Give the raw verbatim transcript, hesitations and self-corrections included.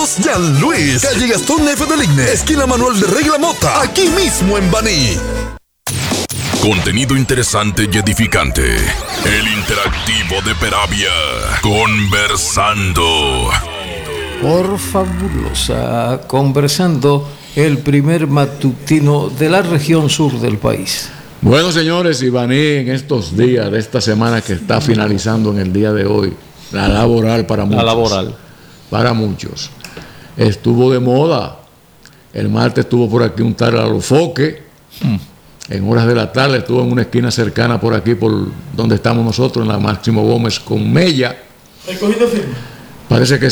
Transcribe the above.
San Luis, calle Gastón F. de Ligne, esquina Manuel de Regla Mota, aquí mismo en Baní. Contenido interesante y edificante. El interactivo de Peravia. Conversando. Por Fabulosa. Conversando, el primer matutino de la región sur del país. Bueno, señores, y Baní, en estos días de esta semana que está finalizando en el día de hoy, la laboral para muchos. La laboral. Para muchos. Estuvo de moda. El martes estuvo por aquí un tal Alofoque. Hmm. En horas de la tarde estuvo en una esquina cercana por aquí, por donde estamos nosotros, en la Máximo Gómez con Mella. ¿Recogiendo firma? Parece que